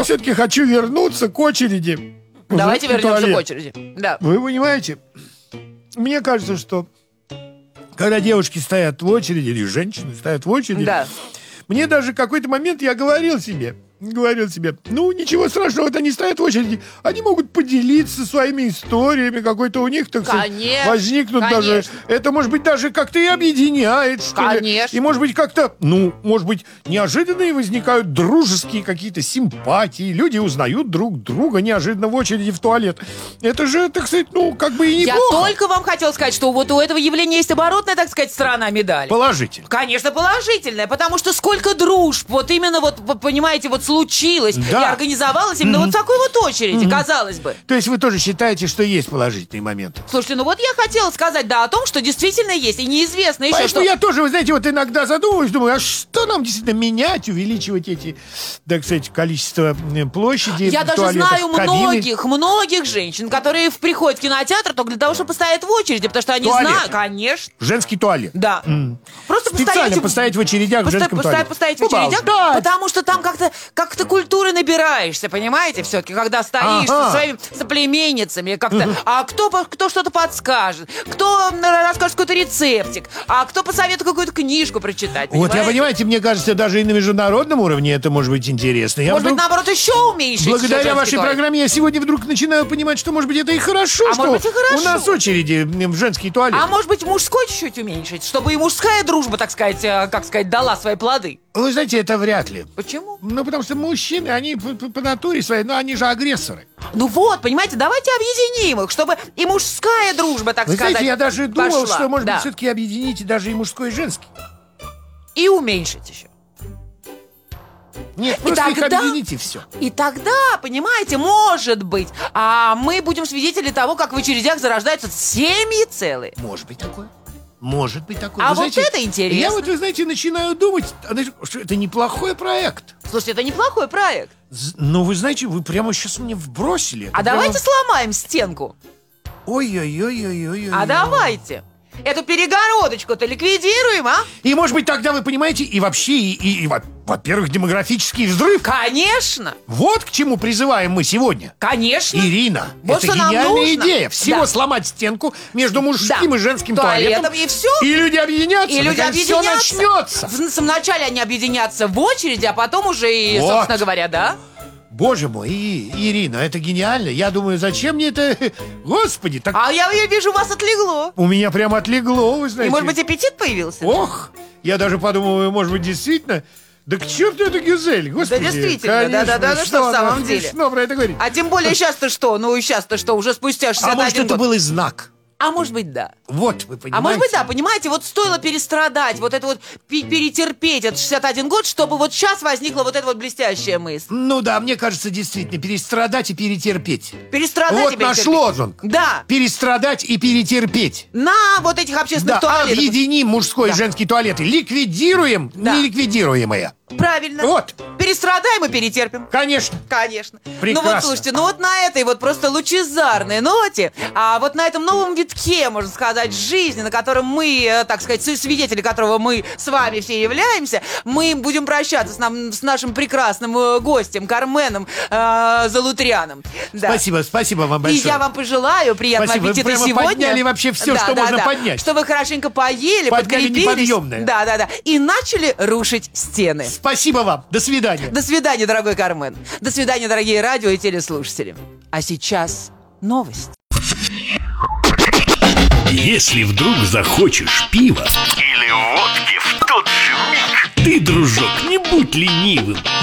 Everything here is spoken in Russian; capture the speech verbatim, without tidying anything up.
я все-таки хочу вернуться к очереди. Давайте вернемся к очереди. Да. Вы понимаете, мне кажется, что когда девушки стоят в очереди, или женщины стоят в очереди, да. мне даже в какой-то момент я говорил себе, говорил себе, ну, ничего страшного, вот они стоят в очереди, они могут поделиться своими историями, какой-то у них, так сказать, конечно, возникнут конечно. даже, это, может быть, даже как-то и объединяет, что конечно. ли. И, может быть, как-то, ну, может быть, неожиданные возникают дружеские какие-то симпатии, люди узнают друг друга неожиданно в очереди в туалет. Это же, так сказать, ну, как бы и неплохо. Я только вам хотел сказать, что вот у этого явления есть оборотная, так сказать, сторона медали. Положительно. Конечно, положительная, потому что сколько дружб, вот именно вот, вы понимаете, вот случилось да. и организовалось именно mm-hmm. вот в такой вот очереди, mm-hmm. казалось бы. То есть вы тоже считаете, что есть положительные моменты? Слушайте, ну вот я хотела сказать, да, о том, что действительно есть, и неизвестно еще, Поэтому что... я тоже, вы знаете, вот иногда задумываюсь, думаю, а что нам действительно менять, увеличивать эти, так сказать, количество площади? Я даже туалетов, знаю кабины. многих, многих женщин, которые приходят в кинотеатр только для того, чтобы постоять в очереди, потому что они Туалет. знают, конечно. Женский туалет. Да. Mm. Просто специально постоять в очередях в женском туалете. Постоять в очередях, потому что там как-то как-то культуры набираешься, понимаете, все-таки, когда стоишь ага. со своими соплеменницами, как-то, угу. а кто, кто что-то подскажет, кто расскажет какой-то рецептик, а кто посоветует какую-то книжку прочитать, понимаете? Вот, я, понимаете, мне кажется, даже и на международном уровне это может быть интересно. Я может вдруг, быть, наоборот, еще уменьшить. Благодаря вашей туалет. программе я сегодня вдруг начинаю понимать, что, может быть, это и хорошо, а что может быть, и хорошо. у нас очереди в женский туалет. А может быть, мужской чуть-чуть уменьшить, чтобы и мужская дружба, так сказать, как сказать, дала свои плоды. Вы знаете, это вряд ли. Почему? Ну, потому что мужчины, они по, по, по натуре своей, ну, они же агрессоры. Ну вот, понимаете, давайте объединим их, чтобы и мужская дружба, так Вы сказать, знаете, я даже думал, пошла. что, может да. быть, все-таки объедините даже и мужской, и женский. И уменьшить еще. Нет, просто и тогда, их объедините, все. И тогда, понимаете, может быть, а мы будем свидетели того, как в очередях зарождаются семьи целые. Может быть такое. Может быть такое. А вы вот знаете, это интересно. Я вот, вы знаете, начинаю думать, что это неплохой проект. Слушайте, это неплохой проект. Ну, вы знаете, вы прямо сейчас мне вбросили. А это давайте прямо... сломаем стенку. Ой-ой-ой-ой-ой. А давайте. Эту перегородочку-то ликвидируем, а? И, может быть, тогда, вы понимаете, и вообще, и, и, и во-первых, демографический взрыв. Конечно. Вот к чему призываем мы сегодня. Конечно. Ирина, вот это гениальная идея. Всего да. сломать стенку между мужским да. и женским туалетом. туалетом. И все. И люди объединятся. И люди объединятся. Все начнется. Вначале они объединятся в очереди, а потом уже и, вот. собственно говоря, да? Боже мой, и, Ирина, это гениально. Я думаю, зачем мне это... Господи, так... А я, я вижу, у вас отлегло. У меня прям отлегло, вы знаете. И, может быть, аппетит появился? Ох, я даже подумал, может быть, действительно... Да к черту это Гюзель, господи. Да, действительно, да-да-да, ну что в самом деле. Смешно про это говорить. А тем более сейчас-то что? Ну и сейчас-то что? Уже спустя шестьдесят один год. А может, это был и знак? А может быть, да. Вот, вы понимаете. А может быть, да, понимаете, вот стоило перестрадать, вот это вот перетерпеть этот шестьдесят один год, чтобы вот сейчас возникла вот эта вот блестящая мысль. Ну да, мне кажется, действительно, перестрадать и перетерпеть. Перестрадать вот и перетерпеть. наш лозунг. Да. Перестрадать и перетерпеть. На вот этих общественных да, туалетах. объединим мужской да. и женский туалеты. Ликвидируем да. неликвидируемое. Правильно. Вот. Перестрадаем и перетерпим. Конечно. Конечно. Прекрасно. Ну вот, слушайте, ну вот на этой вот просто лучезарной ноте, а вот на этом новом витке, можно сказать, жизни, на котором мы, так сказать, свидетели которого мы с вами все являемся, мы будем прощаться с, нам, с нашим прекрасным гостем Карменом э, Залутряном. Да. Спасибо, спасибо вам большое. И я вам пожелаю приятного спасибо. аппетита Вы прямо сегодня. Подняли вообще все, да, что да, можно да. поднять. Что вы хорошенько поели, подняли подкрепились. неподъемное. Да, да, да. И начали рушить стены. Спасибо вам. До свидания. До свидания, дорогой Кармен. До свидания, дорогие радио и телеслушатели. А сейчас новость. Если вдруг захочешь пива или водки в тот же миг, ты, дружок, не будь ленивым.